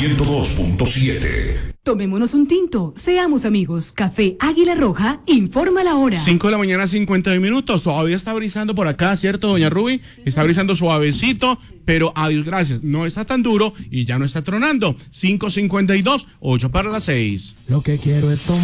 102.7. Tomémonos un tinto, seamos amigos. Café Águila Roja informa la hora. 5:50 a.m. Todavía está brisando por acá, ¿cierto, doña Ruby? Está brisando suavecito, pero a Dios gracias, no está tan duro y ya no está tronando. 5:52, 8 para las 6. Lo que quiero es tomar.